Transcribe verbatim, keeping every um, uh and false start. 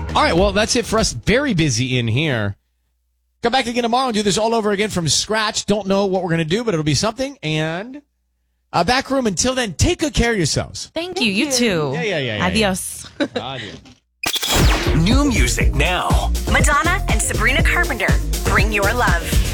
All right, well, that's it for us. Very busy in here. Come back again tomorrow and do this all over again from scratch. Don't know what we're going to do, but it'll be something. And uh, back room. Until then, take good care of yourselves. Thank, Thank you. You, you too. Yeah, yeah, yeah. yeah Adios. Yeah. Adios. New music now. Madonna and Sabrina Carpenter, Bring Your Love.